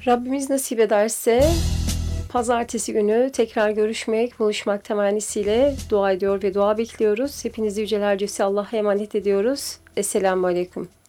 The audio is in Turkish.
Rabbimiz nasip ederse pazartesi günü tekrar görüşmek, buluşmak temennisiyle dua ediyor ve dua bekliyoruz. Hepinizi yücelercesi Allah'a emanet ediyoruz. Esselamu Aleyküm.